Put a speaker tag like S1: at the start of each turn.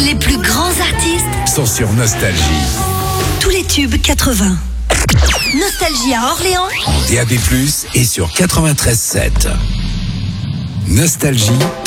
S1: Les plus grands artistes
S2: sont sur Nostalgie.
S1: Tous les tubes 80. Nostalgie à Orléans.
S2: En DAB+, et sur 93.7. Nostalgie.